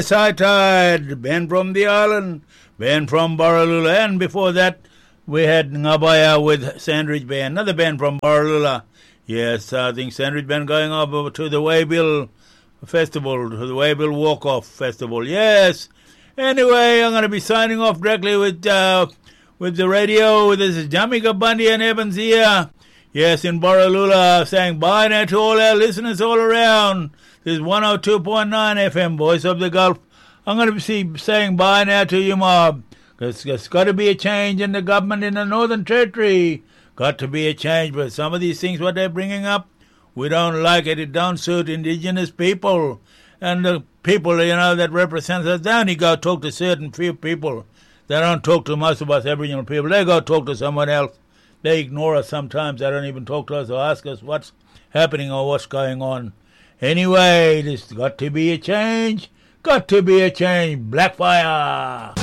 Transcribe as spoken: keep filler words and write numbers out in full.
High Tide, Ben from the island, Ben from Borroloola, and before that we had Ngabaya with Sandridge Band, another band from Borroloola. Yes, I think Sandridge Band going over to the Waybill Festival, to the Waybill Walk-Off Festival. Yes. Anyway, I'm going to be signing off directly with uh, with the radio. This is Jamaica Bundy and Evans here. Yes, in Borroloola, saying bye now to all our listeners all around. This is one oh two point nine F M, Voice of the Gulf. I'm going to be saying bye now to you, mob. Because there's got to be a change in the government in the Northern Territory. Got to be a change, but some of these things, what they're bringing up, we don't like it. It don't suit Indigenous people. And the people, you know, that represent us, they only go talk to certain few people. They don't talk to most of us Aboriginal people. They go talk to someone else. They ignore us sometimes. They don't even talk to us or ask us what's happening or what's going on. Anyway, there's got to be a change. Got to be a change. Blackfire.